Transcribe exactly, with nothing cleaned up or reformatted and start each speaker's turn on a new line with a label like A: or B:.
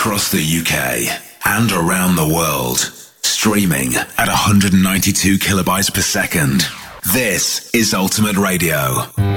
A: across the U K and around the world. Streaming at one hundred ninety-two kilobytes per second. This is Ultimate Radio.